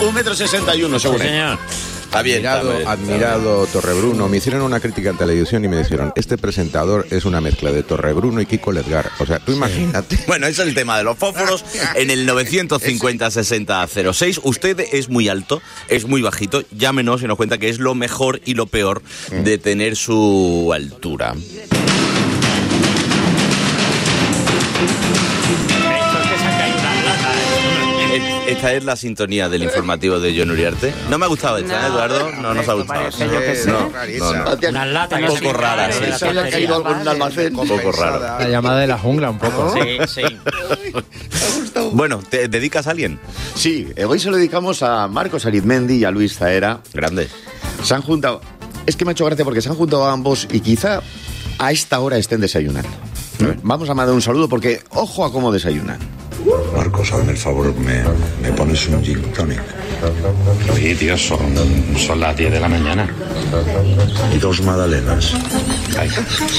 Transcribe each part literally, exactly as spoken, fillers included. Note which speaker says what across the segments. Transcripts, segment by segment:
Speaker 1: Un metro sesenta y uno, según
Speaker 2: Sí,
Speaker 1: él.
Speaker 2: señor.
Speaker 1: Está bien,
Speaker 3: Admirado,
Speaker 1: está bien.
Speaker 3: admirado Torrebruno. Me hicieron una crítica en televisión y me dijeron, este presentador es una mezcla de Torrebruno y Kiko Ledgar. O sea, tú imagínate.
Speaker 1: Bueno, ese es el tema de los fósforos. En el novecientos cincuenta sesenta cero seis, usted es muy alto, es muy bajito. Llámenos y nos cuenta que es lo mejor y lo peor de tener su altura. Esta es la sintonía del informativo de John Uriarte. No me ha gustado esta, ¿eh, Eduardo? No nos ha gustado.
Speaker 2: Parece yo que sí.
Speaker 1: No, no, no.
Speaker 2: Unas latas
Speaker 1: Un
Speaker 2: que
Speaker 1: poco
Speaker 2: se
Speaker 1: rara,
Speaker 2: caen
Speaker 1: sí.
Speaker 2: de la
Speaker 1: Se haya
Speaker 2: cafetería.
Speaker 1: caído algo en un almacén. Un poco raro.
Speaker 4: La llamada de la jungla, un poco.
Speaker 2: Sí, sí.
Speaker 1: Bueno, ¿te dedicas a alguien?
Speaker 5: Sí, hoy se lo dedicamos a Marcos Arizmendi y a Luis Zaera.
Speaker 1: Grande.
Speaker 5: Se han juntado. Es que me ha hecho gracia porque se han juntado ambos y quizá a esta hora estén desayunando. Vamos a mandar un saludo porque ojo a cómo desayunan.
Speaker 6: Marcos, hazme el favor, me, me pones un gin tonic.
Speaker 7: Oye, tío, son, son las diez de la mañana.
Speaker 6: Y dos magdalenas.
Speaker 7: Ay,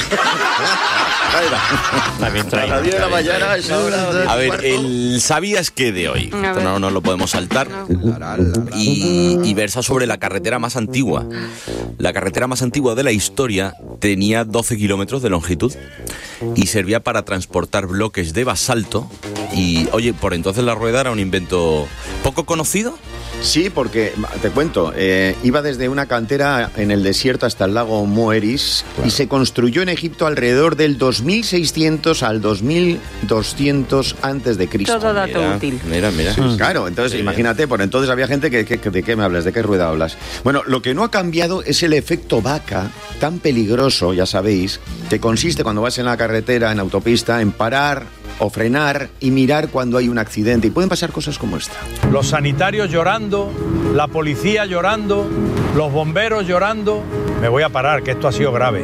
Speaker 2: Está bien
Speaker 5: A
Speaker 2: traído.
Speaker 5: las diez de la mañana, esa hora.
Speaker 1: A ver, el ¿sabías qué de hoy?
Speaker 8: A ver.
Speaker 1: No, no lo podemos saltar. Y, y versa sobre la carretera más antigua. La carretera más antigua de la historia tenía doce kilómetros de longitud y servía para transportar bloques de basalto. Y, oye, por entonces la rueda era un invento poco conocido.
Speaker 5: Sí, porque, te cuento, eh, iba desde una cantera en el desierto hasta el lago Moeris y se construyó en Egipto alrededor del dos mil seiscientos al dos mil doscientos antes de Cristo.
Speaker 8: Todo dato
Speaker 1: Mira,
Speaker 8: útil.
Speaker 1: mira, mira.
Speaker 5: Claro, entonces
Speaker 1: Sí,
Speaker 5: imagínate, por entonces había gente que, que- que- ¿de qué me hablas? ¿De qué rueda hablas? Bueno, lo que no ha cambiado es el efecto vaca, tan peligroso, ya sabéis, que consiste cuando vas en la carretera, en autopista, en parar o frenar y mirar cuando hay un accidente. Y pueden pasar cosas como esta.
Speaker 9: Los sanitarios llorando, la policía llorando, los bomberos llorando. Me voy a parar, que esto ha sido grave.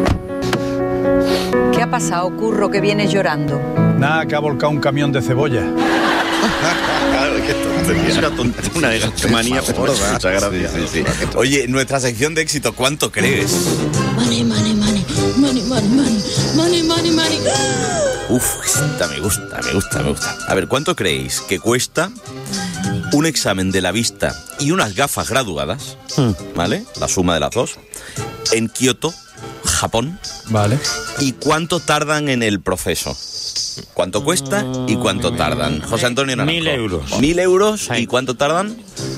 Speaker 10: ¿Qué ha pasado, Curro, que vienes llorando?
Speaker 9: Nada, que ha volcado un camión de cebolla.
Speaker 5: Claro, qué tontería. Es una tontería, una desmanía, pero muchas gracias.
Speaker 1: Sí, sí. Oye, nuestra sección de éxito, ¿cuánto crees?
Speaker 11: Money, money, money, money, money, money, money, money, money.
Speaker 1: Uf, esta me gusta, me gusta, me gusta. A ver, ¿cuánto creéis que cuesta un examen de la vista y unas gafas graduadas, ¿vale? La suma de las dos, en Kioto, Japón.
Speaker 4: Vale.
Speaker 1: ¿Y cuánto tardan en el proceso? ¿Cuánto cuesta y cuánto tardan? José Antonio Naranjo.
Speaker 2: Mil euros.
Speaker 1: ¿Mil euros?
Speaker 2: Sí.
Speaker 1: ¿Y cuánto tardan?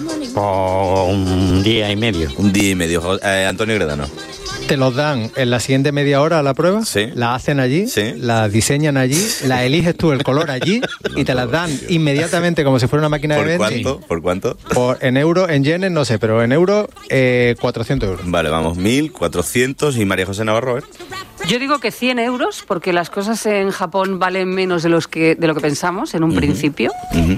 Speaker 2: Por un día y medio.
Speaker 1: Un día y medio. Jo- eh, Antonio Gredano.
Speaker 4: Te los dan en la siguiente media hora a la prueba,
Speaker 1: Sí.
Speaker 4: la hacen allí,
Speaker 1: Sí.
Speaker 4: la diseñan allí, la eliges tú el color allí y te las dan inmediatamente como si fuera una máquina de
Speaker 1: ¿Por
Speaker 4: vending.
Speaker 1: cuánto? ¿Por cuánto?
Speaker 4: Por, en euros, en yenes, no sé, pero en euros, eh, cuatrocientos euros.
Speaker 1: Vale, vamos, mil cuatrocientos. Y María José Navarro, ¿eh?
Speaker 8: Yo digo que cien euros, porque las cosas en Japón valen menos de, los que, de lo que pensamos en un principio.
Speaker 1: Ujú.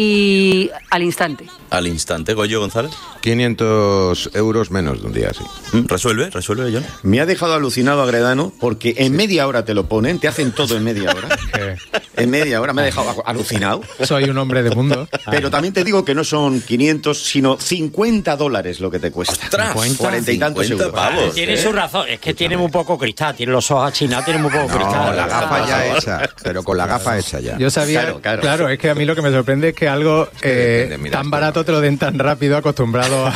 Speaker 8: Y al instante.
Speaker 1: Al instante, Goyo González.
Speaker 3: quinientos euros menos de un día, sí.
Speaker 1: ¿Mm? ¿Resuelve? ¿Resuelve, John?
Speaker 5: Me ha dejado alucinado a Gredano porque en media hora te lo ponen, te hacen todo en media hora. En media hora me ha dejado alucinado.
Speaker 4: Soy un hombre de mundo.
Speaker 5: Pero también te digo que no son quinientos, sino cincuenta dólares lo que te cuesta.
Speaker 1: ¡Ostras!
Speaker 5: cuarenta y tantos
Speaker 1: cincuenta
Speaker 5: euros.
Speaker 1: pavos.
Speaker 2: Tiene
Speaker 1: ¿eh?
Speaker 2: su razón, es que tiene muy poco cristal, tiene los ojos achinados, tiene muy poco
Speaker 3: No,
Speaker 2: cristal.
Speaker 3: la gafa ya hecha, pero con la gafa hecha ya.
Speaker 4: Yo sabía,
Speaker 5: Claro,
Speaker 4: claro,
Speaker 5: claro.
Speaker 4: es que a mí lo que me sorprende es que algo
Speaker 3: que
Speaker 4: eh,
Speaker 3: depende, mira,
Speaker 4: tan
Speaker 3: esto
Speaker 4: barato
Speaker 3: no.
Speaker 4: te lo den tan rápido, acostumbrado a,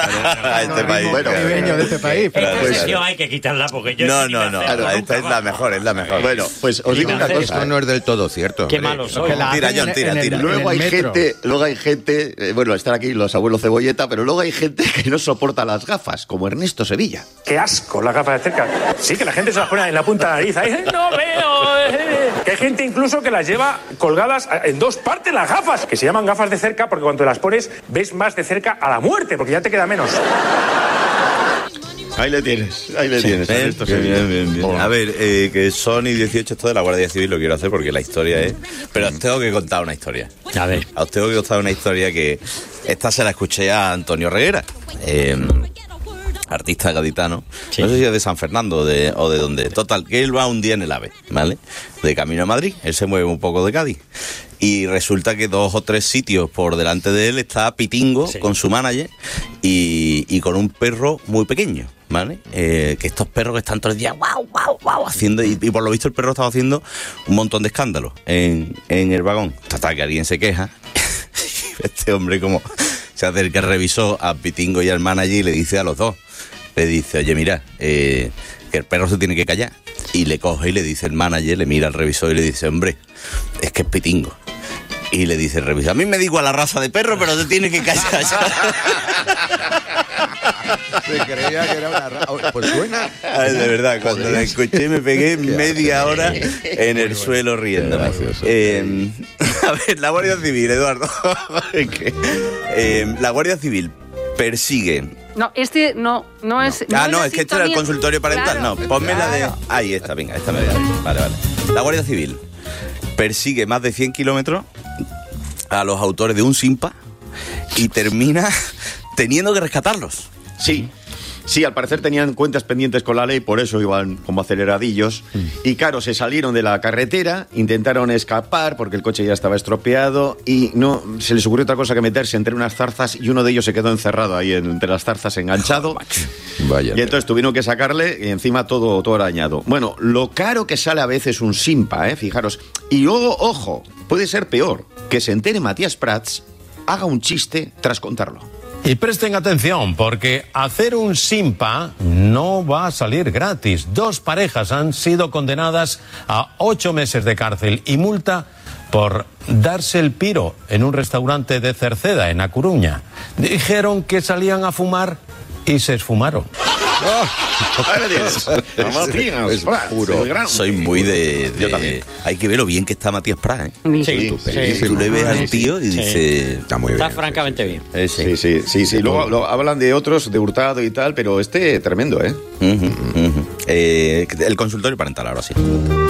Speaker 1: A este país.
Speaker 5: Bueno,
Speaker 4: navideños de este país. Pero
Speaker 2: Esta
Speaker 5: Pues-
Speaker 2: sección hay que quitarla porque yo...
Speaker 1: No,
Speaker 2: ni
Speaker 1: no,
Speaker 2: me
Speaker 1: no.
Speaker 2: acerco
Speaker 1: Esta
Speaker 2: nunca
Speaker 1: es la
Speaker 2: más.
Speaker 1: mejor, es la mejor.
Speaker 5: Bueno, pues os digo una
Speaker 2: Esto
Speaker 5: cosa.
Speaker 3: Esto no es del todo cierto.
Speaker 2: Qué
Speaker 3: hombre.
Speaker 2: malo soy.
Speaker 4: que la
Speaker 1: Tira,
Speaker 4: hacen
Speaker 1: John,
Speaker 4: en-
Speaker 1: tira,
Speaker 4: en el-
Speaker 1: tira.
Speaker 4: en
Speaker 5: Luego
Speaker 4: el
Speaker 5: hay
Speaker 4: metro.
Speaker 5: gente, luego hay gente, eh, bueno, están aquí los abuelos cebolleta, pero luego hay gente que no soporta las gafas, como Ernesto Sevilla.
Speaker 9: ¡Qué asco las gafas de cerca! Sí, que la gente se las pone en la punta de la nariz. ¡Ay, no veo! eh. Que hay gente incluso que las lleva colgadas en dos partes las gafas, que se llaman gafas de cerca porque cuando las pones ves más de cerca a la muerte, porque ya te queda menos.
Speaker 5: Ahí le tienes, ahí le tienes.
Speaker 1: Bien,
Speaker 5: Ernesto
Speaker 1: bien,
Speaker 5: Sevilla.
Speaker 1: bien, bien, bien. A ver, eh, que son y dieciocho esto de la Guardia Civil lo quiero hacer porque la historia es... Pero os tengo que contar una historia.
Speaker 2: A ver.
Speaker 1: Os tengo que contar una historia que... Esta se la escuché a Antonio Reguera, eh, artista gaditano.
Speaker 2: Sí.
Speaker 1: No sé si es de San Fernando o de, o de dónde. Total, que él va un día en el AVE, ¿vale? De camino a Madrid. Él se mueve un poco de Cádiz. Y resulta que dos o tres sitios por delante de él está Pitingo,
Speaker 2: Sí.
Speaker 1: con su manager y, y con un perro muy pequeño, ¿vale? Eh, que estos perros que están todo el día guau, guau, guau, haciendo, y, y por lo visto el perro estaba haciendo un montón de escándalos en, en el vagón. Total, que alguien se queja. Este hombre como se acerca el revisor a Pitingo y al manager y le dice a los dos, le dice, oye, mira, eh, que el perro se tiene que callar. Y le coge y le dice el manager, le mira al revisor y le dice, hombre, es que es Pitingo. Y le dice el revisor, a mí me digo a la raza de perro, pero se tiene que callar.
Speaker 3: Se creía que era una raza. Pues suena.
Speaker 1: Ay, de verdad, cuando la escuché me pegué media hora en el suelo riéndome. Eh, a ver, la Guardia Civil, Eduardo. eh, la Guardia Civil persigue.
Speaker 8: No, este no, no es.
Speaker 1: No. Ah,
Speaker 8: es
Speaker 1: no,
Speaker 8: la
Speaker 1: es que este era el
Speaker 8: sintonía.
Speaker 1: consultorio parental.
Speaker 8: Claro,
Speaker 1: no, ponme
Speaker 8: claro.
Speaker 1: la de. Ahí está, venga, esta me voy a dar. Vale, vale. La Guardia Civil persigue más de cien kilómetros a los autores de un Simpa y termina teniendo que rescatarlos.
Speaker 5: Sí. Sí, al parecer tenían cuentas pendientes con la ley, por eso iban como aceleradillos. Mm. Y claro, se salieron de la carretera, intentaron escapar porque el coche ya estaba estropeado y no se les ocurrió otra cosa que meterse entre unas zarzas y uno de ellos se quedó encerrado ahí entre las zarzas enganchado.
Speaker 3: Vaya.
Speaker 5: Y entonces tuvieron que sacarle y encima todo, todo arañado. Bueno, lo caro que sale a veces un Simpa, ¿eh? Fijaros. Y luego, ojo, puede ser peor, que se entere Matías Prats, haga un chiste tras contarlo.
Speaker 12: Y presten atención, porque hacer un Simpa no va a salir gratis. Dos parejas han sido condenadas a ocho meses de cárcel y multa por darse el piro en un restaurante de Cerceda, en A Coruña. Dijeron que salían a fumar y se esfumaron.
Speaker 1: Es puro. Soy muy de, de...
Speaker 5: Yo también.
Speaker 1: Hay que ver lo bien que está Matías Prats, ¿eh?
Speaker 2: Sí, sí.
Speaker 1: Tú le ves al tío y
Speaker 2: Sí.
Speaker 1: dices...
Speaker 3: Está muy
Speaker 2: Está
Speaker 3: bien.
Speaker 2: francamente bien.
Speaker 1: Eh,
Speaker 5: Sí, sí, sí, sí. Luego lo, hablan de otros, de Hurtado y tal, pero este tremendo, ¿eh?
Speaker 1: Ujú, ujú. Eh, el consultorio parental, ahora sí.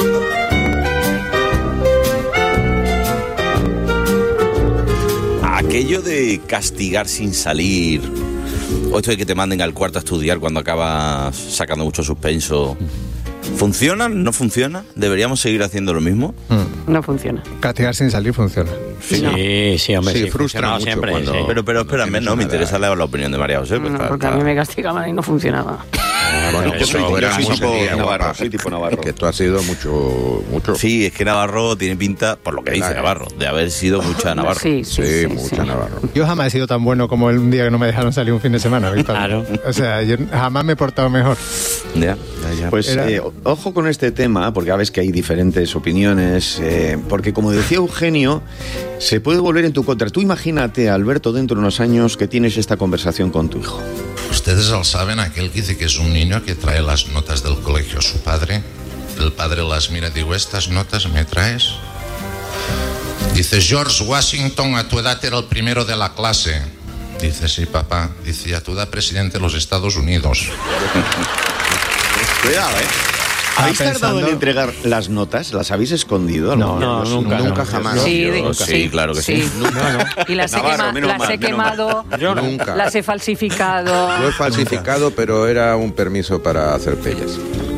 Speaker 1: Aquello de castigar sin salir, o esto de que te manden al cuarto a estudiar cuando acabas sacando mucho suspenso, ¿funciona? ¿No funciona? ¿Deberíamos seguir haciendo lo mismo?
Speaker 8: No funciona.
Speaker 4: Castigar sin salir funciona.
Speaker 2: Sí,
Speaker 8: No.
Speaker 2: sí, hombre.
Speaker 3: Sí,
Speaker 2: Sí,
Speaker 3: frustra
Speaker 2: funcionaba
Speaker 3: mucho
Speaker 2: siempre,
Speaker 3: cuando-
Speaker 2: sí.
Speaker 1: Pero, pero espérame,
Speaker 3: tienes
Speaker 1: no, me
Speaker 3: una
Speaker 1: interesa
Speaker 3: edad.
Speaker 1: la, la opinión de María José. pues
Speaker 8: No,
Speaker 1: está-
Speaker 8: porque a
Speaker 1: está-
Speaker 8: mí me castigaban y no funcionaba.
Speaker 3: Bueno,
Speaker 5: Yo soy-
Speaker 3: tú eras
Speaker 5: yo soy
Speaker 3: muy
Speaker 5: tipo
Speaker 3: sencilla,
Speaker 5: Navarro,
Speaker 3: guapa.
Speaker 5: soy tipo Navarro.
Speaker 3: Es que tú has sido mucho, mucho.
Speaker 1: Sí, es que Navarro tiene pinta, por lo que dice
Speaker 3: Claro.
Speaker 1: Navarro, de haber sido mucha Navarro.
Speaker 8: Sí, sí,
Speaker 3: Sí,
Speaker 8: sí,
Speaker 3: mucha
Speaker 8: sí.
Speaker 3: Navarro.
Speaker 4: Yo jamás he sido tan bueno como el un día que no me dejaron salir un fin de semana, Víctor.
Speaker 2: Claro.
Speaker 4: O sea, yo jamás me he portado mejor.
Speaker 1: Ya, ya, ya.
Speaker 5: Pues
Speaker 4: Era-
Speaker 5: eh, ojo con este tema, porque a veces que hay diferentes opiniones, eh, porque como decía Eugenio, se puede volver en tu contra. Tú imagínate, Alberto, dentro de unos años que tienes esta conversación con tu hijo.
Speaker 13: Ustedes lo saben, aquel que dice que es un niño que trae las notas del colegio a su padre. El padre las mira y digo, ¿estas notas me traes? Dice, George Washington a tu edad era el primero de la clase. Dice, sí, papá. Dice, a tu edad presidente de los Estados Unidos.
Speaker 5: Cuidado, ¿eh? ¿Habéis
Speaker 4: pensando-
Speaker 5: tardado en entregar las notas? ¿Las habéis escondido?
Speaker 2: No, no, nunca.
Speaker 3: Nunca
Speaker 2: no.
Speaker 3: jamás.
Speaker 8: Sí,
Speaker 1: yo-
Speaker 8: de-
Speaker 1: sí, claro que sí.
Speaker 8: Y las he,
Speaker 5: Navarro,
Speaker 8: quema-
Speaker 5: menos
Speaker 8: las
Speaker 5: mal,
Speaker 8: he
Speaker 5: menos
Speaker 8: quemado,
Speaker 2: Yo no.
Speaker 3: Nunca.
Speaker 8: las he falsificado.
Speaker 3: Lo he falsificado, pero era un permiso para hacer pellas.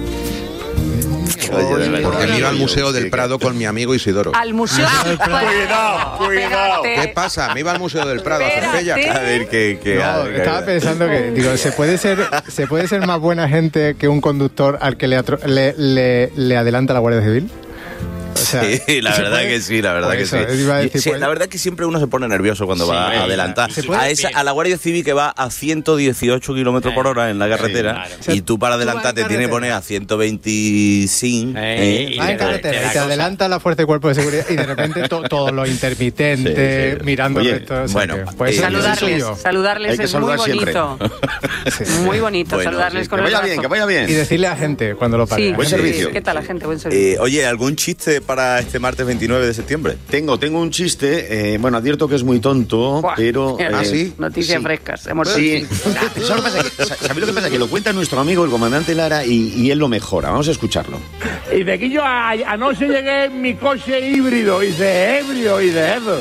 Speaker 5: Oye, de verdad.
Speaker 3: Porque me iba al Museo del Prado con mi amigo Isidoro.
Speaker 8: Al museo del Prado.
Speaker 9: Cuidado, cuidado.
Speaker 8: Espérate.
Speaker 3: ¿Qué pasa? Me iba al Museo del Prado a hacer pellas.
Speaker 8: Espérate.
Speaker 1: A ver qué... qué
Speaker 4: No, estaba pensando que, digo, ¿se puede ser se puede ser más buena gente que un conductor al que le, atro- le, le, le adelanta la Guardia Civil? O sea,
Speaker 1: Sí, la
Speaker 4: ¿se
Speaker 1: verdad
Speaker 4: puede?
Speaker 1: que sí, la verdad
Speaker 4: Por
Speaker 1: que
Speaker 4: eso,
Speaker 1: sí.
Speaker 4: iba a decir,
Speaker 1: Sí,
Speaker 4: pues-
Speaker 1: la verdad que siempre uno se pone nervioso cuando va a adelantar.
Speaker 4: ¿Se puede?
Speaker 1: A, esa, a la Guardia Civil que va a ciento dieciocho kilómetros por hora en la carretera,
Speaker 2: Sí,
Speaker 1: y tú para
Speaker 4: Tú vas
Speaker 1: adelantar
Speaker 4: en
Speaker 1: te tiene que
Speaker 4: carretera.
Speaker 1: poner a ciento veinticinco.
Speaker 2: Eh,
Speaker 1: ¿eh?
Speaker 2: y
Speaker 4: Vas en
Speaker 2: te-
Speaker 4: carretera
Speaker 2: te da
Speaker 4: y te
Speaker 2: cosa.
Speaker 4: adelanta la fuerza de cuerpo de seguridad y de repente to- todo lo intermitente,
Speaker 5: Sí, sí.
Speaker 4: mirando
Speaker 5: Oye,
Speaker 4: esto. o sea
Speaker 1: bueno,
Speaker 4: que puede
Speaker 1: eh,
Speaker 4: ser
Speaker 8: Saludarles,
Speaker 4: suyo.
Speaker 8: saludarles
Speaker 5: Hay que
Speaker 8: es muy
Speaker 5: saludar siempre.
Speaker 8: bonito. Muy bonito
Speaker 1: Bueno,
Speaker 8: saludarles
Speaker 1: sí,
Speaker 8: con
Speaker 5: Que
Speaker 8: el
Speaker 5: vaya
Speaker 8: brazo.
Speaker 5: bien, que vaya bien.
Speaker 4: Y decirle a gente cuando lo pare.
Speaker 8: Sí,
Speaker 5: Buen
Speaker 8: sí,
Speaker 5: servicio.
Speaker 8: ¿Qué tal la gente? Buen servicio.
Speaker 1: Eh, oye, ¿algún chiste para este martes veintinueve de septiembre?
Speaker 5: Tengo, tengo un chiste, eh, bueno, advierto que es muy tonto,
Speaker 8: Buah,
Speaker 5: pero...
Speaker 8: mira,
Speaker 5: eh,
Speaker 3: sí?
Speaker 8: Noticias
Speaker 5: sí.
Speaker 8: frescas. Hemos
Speaker 5: Sí, ¿sabes lo que pasa? Que- ¿sabéis lo que pasa? Que lo cuenta nuestro amigo el comandante Lara y, y él lo mejora. Vamos a escucharlo.
Speaker 9: Y de aquí yo a- anoche llegué en mi coche híbrido y de ebrio y de eso.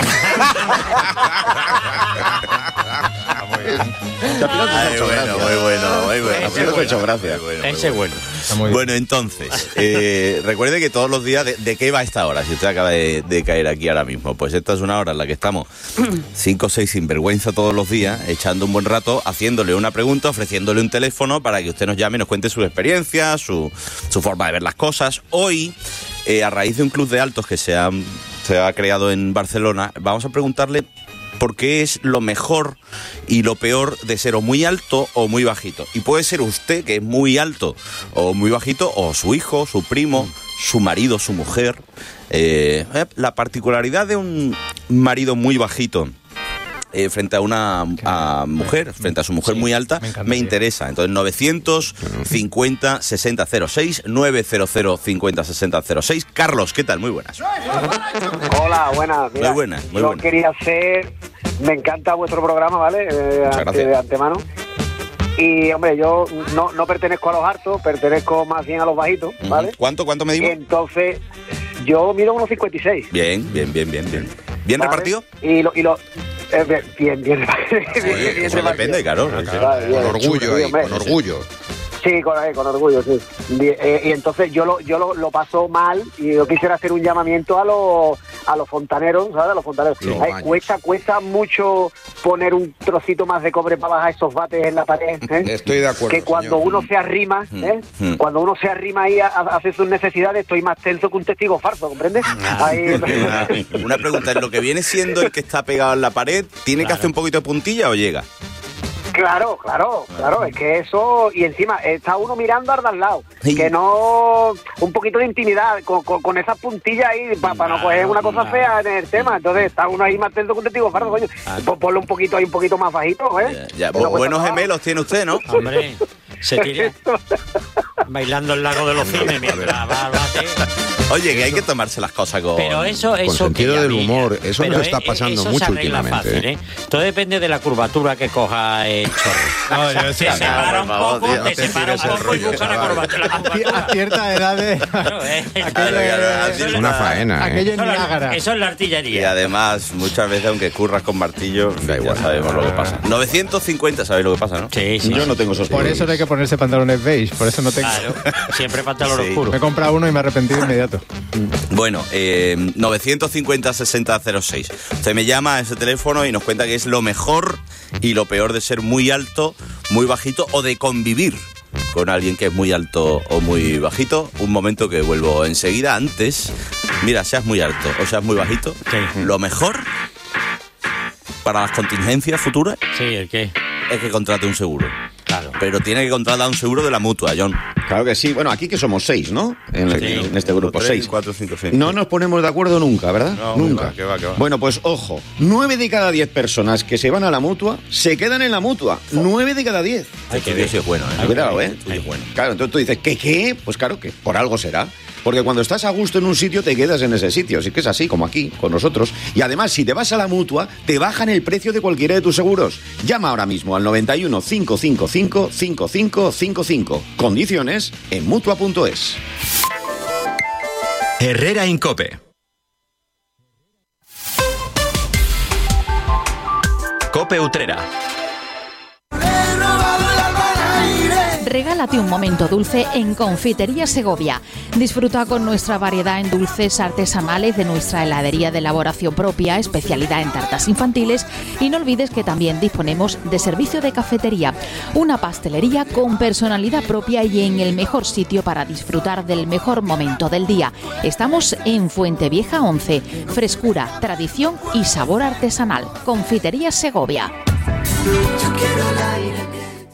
Speaker 1: Ay, bueno, muy bueno, muy bueno.
Speaker 5: A ti no te ha hecho gracia.
Speaker 1: Muy bueno, muy
Speaker 2: Ese
Speaker 1: bueno.
Speaker 2: bueno.
Speaker 4: Está muy bien.
Speaker 1: Bueno, entonces, eh, recuerde que todos los días, de, ¿de qué va esta hora? Si usted acaba de, de caer aquí ahora mismo, pues esta es una hora en la que estamos cinco o seis sinvergüenza todos los días, echando un buen rato, haciéndole una pregunta, ofreciéndole un teléfono para que usted nos llame y nos cuente su experiencia, su, su forma de ver las cosas. Hoy, eh, a raíz de un club de altos que se ha, se ha creado en Barcelona, vamos a preguntarle porque es lo mejor y lo peor de ser o muy alto o muy bajito. Y puede ser usted, que es muy alto o muy bajito, o su hijo, su primo, su marido, su mujer. Eh, la particularidad de un marido muy bajito Eh, frente a una a mujer, frente a su mujer sí, muy alta, me, me interesa. Entonces, novecientos cincuenta sesenta cero seis, novecientos cincuenta sesenta cero seis. Carlos, ¿qué tal? Muy buenas.
Speaker 14: Hola, buenas. Mira,
Speaker 1: muy buenas, muy
Speaker 14: yo
Speaker 1: buenas.
Speaker 14: quería hacer... Me encanta vuestro programa, ¿vale? Eh,
Speaker 1: Muchas
Speaker 14: ante,
Speaker 1: gracias.
Speaker 14: de antemano. Y, hombre, yo no, no pertenezco a los altos, pertenezco más bien a los bajitos, ¿vale?
Speaker 1: ¿Cuánto, cuánto medimos?
Speaker 14: Entonces, yo mido unos cincuenta y seis.
Speaker 1: Bien, bien, bien, bien, bien. ¿Bien ¿Vale? repartido?
Speaker 14: Y lo... Y lo eh, bien, bien, bien,
Speaker 1: sí,
Speaker 14: bien, bien
Speaker 1: eso depende, claro.
Speaker 14: Vale,
Speaker 3: con orgullo ahí, con orgullo.
Speaker 14: Sí, con, con orgullo, sí. Y, eh, y entonces yo lo yo lo, lo paso mal y yo quisiera hacer un llamamiento a los a los fontaneros, ¿sabes? A los fontaneros.
Speaker 3: Los
Speaker 14: Ay, cuesta cuesta mucho poner un trocito más de cobre para bajar esos bates en la pared, ¿eh?
Speaker 3: Estoy de acuerdo.
Speaker 14: Que cuando
Speaker 3: señor.
Speaker 14: uno se arrima, ¿eh?
Speaker 1: Mm.
Speaker 14: Cuando uno se arrima ahí a, a hacer sus necesidades, estoy más tenso que un testigo falso, ¿comprendes? Ahí...
Speaker 1: una, una pregunta, ¿en lo que viene siendo el que está pegado en la pared, tiene claro. que hacer un poquito de puntilla o llega?
Speaker 14: Claro, claro, claro, es que eso, y encima está uno mirando al de al lado, sí. que no, un poquito de intimidad, con, con, con esas puntillas ahí, para pa no coger una cosa fea en el tema, entonces está uno ahí más atento que un testigo fardo, coño, ah, pues ponlo un poquito ahí, un poquito más bajito, ¿eh?
Speaker 1: Ya, ya. Buenos gemelos tiene usted, ¿no?
Speaker 2: Hombre, se tira bailando el lago de los cines mientras va al bate.
Speaker 1: Oye, que hay que tomarse las cosas con,
Speaker 2: pero eso, eso
Speaker 3: con sentido
Speaker 2: que
Speaker 3: del humor. Eso nos está
Speaker 2: es,
Speaker 3: pasando
Speaker 2: eso
Speaker 3: mucho
Speaker 2: se arregla
Speaker 3: últimamente.
Speaker 2: Fácil, ¿eh? Todo depende de la curvatura que coja el chorro.
Speaker 4: No, yo
Speaker 2: se separa un poco,
Speaker 1: tío,
Speaker 2: te separa un poco y busca la curvatura.
Speaker 4: A cierta edad de...
Speaker 2: Claro, eh.
Speaker 3: Es una faena, ¿eh?
Speaker 4: Aquello es Niágara.
Speaker 2: Eso es la artillería.
Speaker 1: Y además, muchas veces, aunque curras con martillo, da igual, ya sabemos lo que pasa. novecientos cincuenta, ¿sabéis lo que pasa, no?
Speaker 2: Sí, sí.
Speaker 1: Yo no tengo esos
Speaker 4: Por
Speaker 1: problemas.
Speaker 4: eso no hay que ponerse pantalones beige, por eso no tengo.
Speaker 2: Claro, siempre pantalón
Speaker 1: Sí.
Speaker 2: oscuro.
Speaker 4: Me he comprado uno y me he arrepentido inmediato.
Speaker 1: Bueno, eh, novecientos cincuenta sesenta cero seis. Usted me llama a ese teléfono y nos cuenta que es lo mejor y lo peor de ser muy alto, muy bajito o de convivir con alguien que es muy alto o muy bajito. Un momento que vuelvo enseguida. Antes, mira, seas muy alto o seas muy bajito,
Speaker 2: sí.
Speaker 1: Lo mejor para las contingencias futuras
Speaker 2: sí, ¿el qué?
Speaker 1: Es que contrate un seguro.
Speaker 2: Claro.
Speaker 1: Pero tiene que contratar un seguro de la mutua, John.
Speaker 5: Claro que sí. Bueno, aquí que somos seis, ¿no? En,
Speaker 1: Sí.
Speaker 5: en este grupo,
Speaker 1: Tres,
Speaker 5: seis.
Speaker 1: cuatro, cinco, seis.
Speaker 5: No nos ponemos de acuerdo nunca, ¿verdad?
Speaker 1: No,
Speaker 5: nunca.
Speaker 1: que va, que va, que va.
Speaker 5: Bueno, pues ojo, nueve de cada diez personas que se van a la mutua se quedan en la mutua. Nueve de cada diez.
Speaker 1: Ay, que Dios es bueno, ¿eh?
Speaker 5: Cuidado, ¿eh?
Speaker 1: Ay, bueno.
Speaker 5: Claro, entonces tú dices, ¿qué, qué? Pues claro que por algo será. Porque cuando estás a gusto en un sitio, te quedas en ese sitio. Así que es así, como aquí, con nosotros. Y además, si te vas a la mutua, te bajan el precio de cualquiera de tus seguros. Llama ahora mismo al noventa y uno, cinco cinco cinco, cinco cinco cinco cinco. Condiciones en mutua punto es.
Speaker 15: Herrera Incope. Cope Utrera.
Speaker 16: Regálate un momento dulce en Confitería Segovia. Disfruta con nuestra variedad en dulces artesanales de nuestra heladería de elaboración propia, especialidad en tartas infantiles, y no olvides que también disponemos de servicio de cafetería, una pastelería con personalidad propia y en el mejor sitio para disfrutar del mejor momento del día. Estamos en Fuentevieja once. Frescura, tradición y sabor artesanal. Confitería Segovia.
Speaker 17: Yo quiero el aire.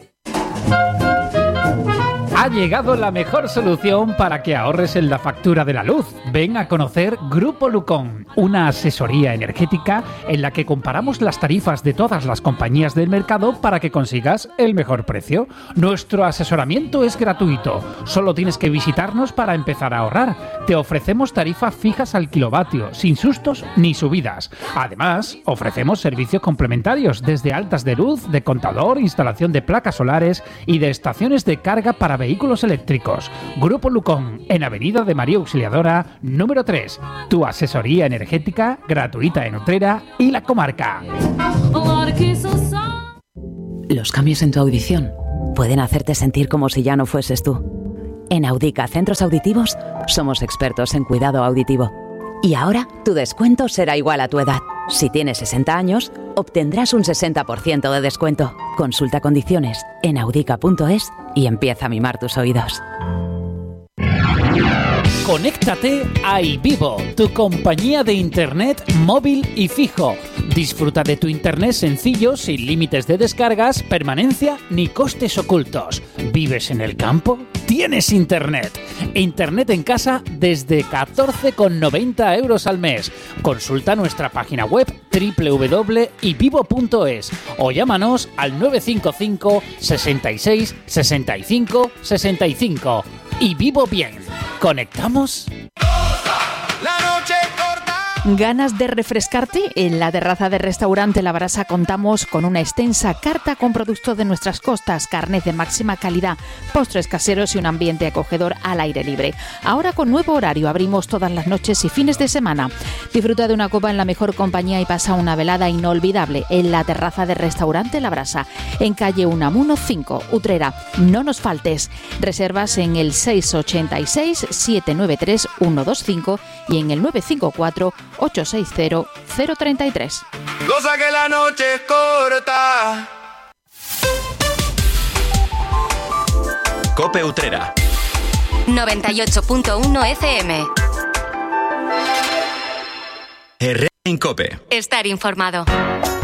Speaker 17: Ha llegado la mejor solución para que ahorres en la factura de la luz. Ven a conocer Grupo Lucón, una asesoría energética en la que comparamos las tarifas de todas las compañías del mercado para que consigas el mejor precio. Nuestro asesoramiento es gratuito. Solo tienes que visitarnos para empezar a ahorrar. Te ofrecemos tarifas fijas al kilovatio, sin sustos ni subidas. Además, ofrecemos servicios complementarios desde altas de luz, de contador, instalación de placas solares y de estaciones de carga para vehículos Vehículos eléctricos. Grupo Lucón, en Avenida de María Auxiliadora, número tres. Tu asesoría energética gratuita en Utrera y la comarca.
Speaker 18: Los cambios en tu audición pueden hacerte sentir como si ya no fueses tú. En Audica Centros Auditivos somos expertos en cuidado auditivo. Y ahora tu descuento será igual a tu edad. Si tienes sesenta años, obtendrás un sesenta por ciento de descuento. Consulta condiciones en audica punto es y empieza a mimar tus oídos.
Speaker 17: Conéctate a iVivo, tu compañía de internet móvil y fijo. Disfruta de tu internet sencillo, sin límites de descargas, permanencia ni costes ocultos. ¿Vives en el campo? ¡Tienes internet! Internet en casa desde catorce con noventa euros al mes. Consulta nuestra página web doble u doble u doble u punto i vivo punto es o llámanos al nueve cinco cinco, sesenta y seis, sesenta y cinco, sesenta y cinco. Y vivo bien. ¿Conectamos?
Speaker 16: ¿Ganas de refrescarte? En la terraza del restaurante La Brasa contamos con una extensa carta con productos de nuestras costas, carnes de máxima calidad, postres caseros y un ambiente acogedor al aire libre. Ahora con nuevo horario, abrimos todas las noches y fines de semana. Disfruta de una copa en la mejor compañía y pasa una velada inolvidable en la terraza del restaurante La Brasa, en calle Unamuno cinco, Utrera. No nos faltes. Reservas en el seis ocho seis, siete nueve tres, uno dos cinco y en el nueve cinco cuatro, ocho seis cero, cero tres tres.
Speaker 19: Cosa que la noche es corta.
Speaker 15: Cope Utrera.
Speaker 20: noventa y ocho punto uno F M.
Speaker 15: R en Cope.
Speaker 20: Estar informado.